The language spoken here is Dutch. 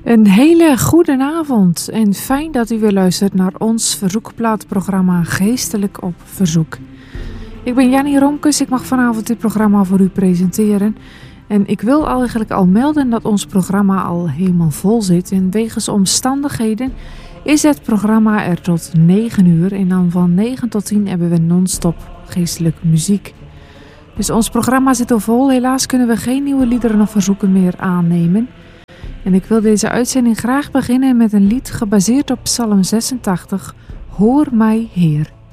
Een hele goede avond en fijn dat u weer luistert naar ons verzoekplaatprogramma Geestelijk op Verzoek. Ik ben Jannie Romkes, ik mag vanavond dit programma voor u presenteren. En ik wil eigenlijk al melden dat ons programma al helemaal vol zit. En wegens omstandigheden is het programma er tot 9 uur. En dan van 9 tot 10 hebben we non-stop geestelijk muziek. Dus ons programma zit al vol. Helaas kunnen we geen nieuwe liederen of verzoeken meer aannemen. En ik wil deze uitzending graag beginnen met een lied gebaseerd op Psalm 86. Hoor mij, Heer.